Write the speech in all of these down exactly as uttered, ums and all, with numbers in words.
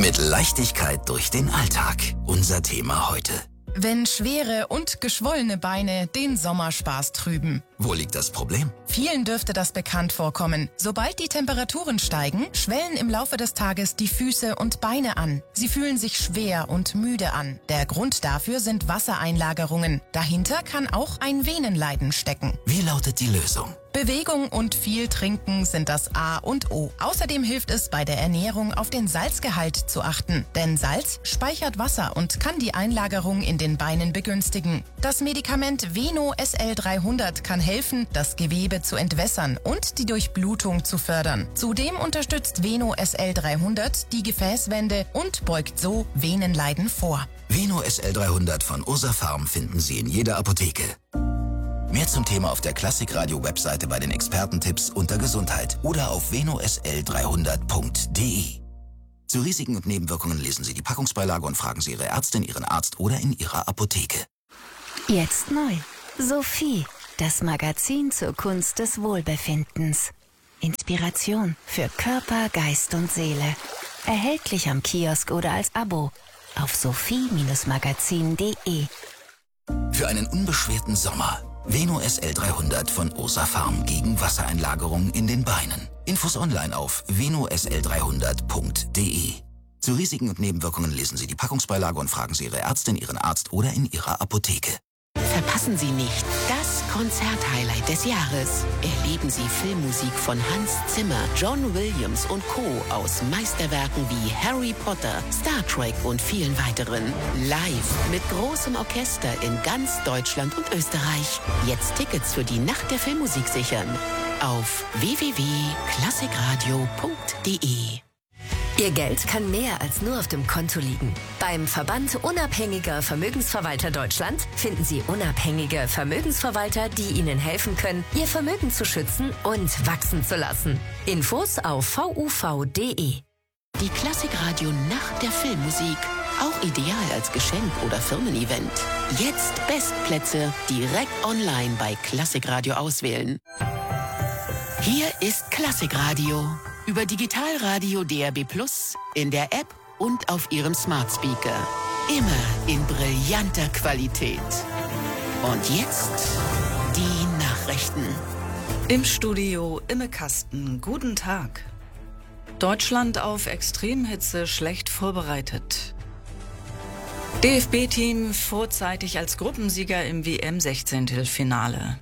Mit Leichtigkeit durch den Alltag. Unser Thema heute. Wenn schwere und geschwollene Beine den Sommerspaß trüben. Wo liegt das Problem? Vielen dürfte das bekannt vorkommen. Sobald die Temperaturen steigen, schwellen im Laufe des Tages die Füße und Beine an. Sie fühlen sich schwer und müde an. Der Grund dafür sind Wassereinlagerungen. Dahinter kann auch ein Venenleiden stecken. Wie lautet die Lösung? Bewegung und viel Trinken sind das A und O. Außerdem hilft es bei der Ernährung auf den Salzgehalt zu achten. Denn Salz speichert Wasser und kann die Einlagerung in den Beinen begünstigen. Das Medikament Veno S L dreihundert kann helfen, das Gewebe zu entwässern und die Durchblutung zu fördern. Zudem unterstützt Veno S L dreihundert die Gefäßwände und beugt so Venenleiden vor. Veno S L dreihundert von Ursafarm finden Sie in jeder Apotheke. Mehr zum Thema auf der Klassikradio-Webseite bei den Expertentipps unter Gesundheit oder auf veno s l dreihundert punkt d e. Zu Risiken und Nebenwirkungen lesen Sie die Packungsbeilage und fragen Sie Ihre Ärztin, Ihren Arzt oder in Ihrer Apotheke. Jetzt neu. Sophie, das Magazin zur Kunst des Wohlbefindens. Inspiration für Körper, Geist und Seele. Erhältlich am Kiosk oder als Abo auf sophie Magazin punkt de. Für einen unbeschwerten Sommer. Veno S L dreihundert von Ursafarm gegen Wassereinlagerung in den Beinen. Infos online auf veno s l dreihundert punkt d e. Zu Risiken und Nebenwirkungen lesen Sie die Packungsbeilage und fragen Sie Ihre Ärztin, Ihren Arzt oder in Ihrer Apotheke. Verpassen Sie nicht das Konzerthighlight des Jahres. Erleben Sie Filmmusik von Hans Zimmer, John Williams und Co. aus Meisterwerken wie Harry Potter, Star Trek und vielen weiteren. Live mit großem Orchester in ganz Deutschland und Österreich. Jetzt Tickets für die Nacht der Filmmusik sichern. Auf w w w punkt klassikradio punkt d e. Ihr Geld kann mehr als nur auf dem Konto liegen. Beim Verband Unabhängiger Vermögensverwalter Deutschland finden Sie unabhängige Vermögensverwalter, die Ihnen helfen können, Ihr Vermögen zu schützen und wachsen zu lassen. Infos auf v u v punkt d e. Die Klassikradio Nacht der Filmmusik. Auch ideal als Geschenk oder Firmen-Event. Jetzt Bestplätze direkt online bei Klassikradio auswählen. Hier ist Klassikradio. Über Digitalradio D R B Plus, in der App und auf Ihrem Smart Speaker. Immer in brillanter Qualität. Und jetzt die Nachrichten. Im Studio Imme Kasten. Guten Tag. Deutschland auf Extremhitze schlecht vorbereitet. D F B-Team vorzeitig als Gruppensieger im W M-Sechzehntelfinale.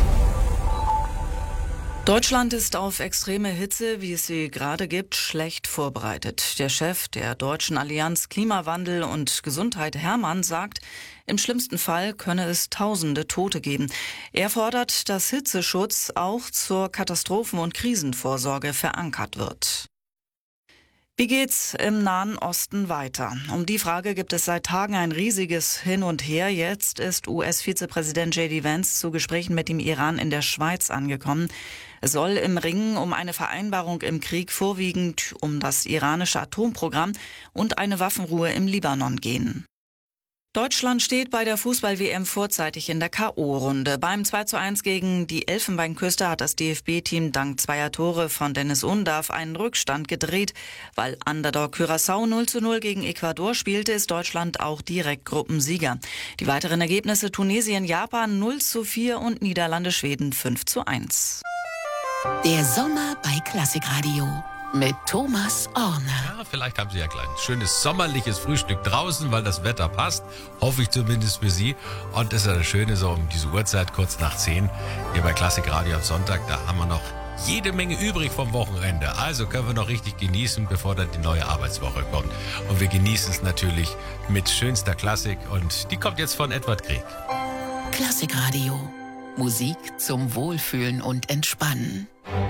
Deutschland ist auf extreme Hitze, wie es sie gerade gibt, schlecht vorbereitet. Der Chef der Deutschen Allianz Klimawandel und Gesundheit, Hermann, sagt, im schlimmsten Fall könne es tausende Tote geben. Er fordert, dass Hitzeschutz auch zur Katastrophen- und Krisenvorsorge verankert wird. Wie geht's im Nahen Osten weiter? Um die Frage gibt es seit Tagen ein riesiges Hin und Her. Jetzt ist U S-Vizepräsident J D Vance zu Gesprächen mit dem Iran in der Schweiz angekommen. Es soll im Ringen um eine Vereinbarung im Krieg vorwiegend um das iranische Atomprogramm und eine Waffenruhe im Libanon gehen. Deutschland steht bei der Fußball-W M vorzeitig in der K O-Runde. Beim zwei zu eins gegen die Elfenbeinküste hat das D F B-Team dank zweier Tore von Dennis Undav einen Rückstand gedreht. Weil Underdog Curaçao null zu null gegen Ecuador spielte, ist Deutschland auch direkt Gruppensieger. Die weiteren Ergebnisse: Tunesien, Japan null zu vier und Niederlande, Schweden fünf zu eins. Der Sommer bei Klassikradio. Mit Thomas Orner. Ja, vielleicht haben Sie ja gleich ein schönes sommerliches Frühstück draußen, weil das Wetter passt. Hoffe ich zumindest für Sie. Und das ist ja das Schöne, so um diese Uhrzeit, kurz nach zehn, hier bei Klassikradio am Sonntag. Da haben wir noch jede Menge übrig vom Wochenende. Also können wir noch richtig genießen, bevor dann die neue Arbeitswoche kommt. Und wir genießen es natürlich mit schönster Klassik. Und die kommt jetzt von Edward Grieg. Klassikradio. Musik zum Wohlfühlen und Entspannen.